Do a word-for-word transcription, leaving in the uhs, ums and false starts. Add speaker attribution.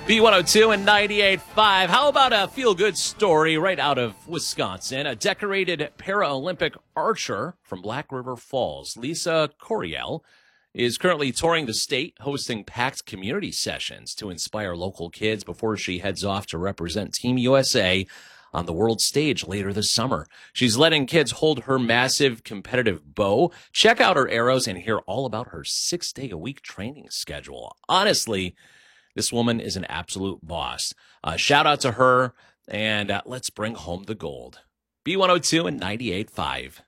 Speaker 1: B one oh two and ninety-eight point five. How about a feel-good story right out of Wisconsin? A decorated Paralympic archer from Black River Falls, Lisa Coriel, is currently touring the state, hosting packed community sessions to inspire local kids before she heads off to represent Team U S A on the world stage later this summer. She's letting kids hold her massive competitive bow, check out her arrows, and hear all about her six-day-a-week training schedule. Honestly, this woman is an absolute boss. Uh, shout out to her, and uh, let's bring home the gold. B one oh two and ninety-eight point five.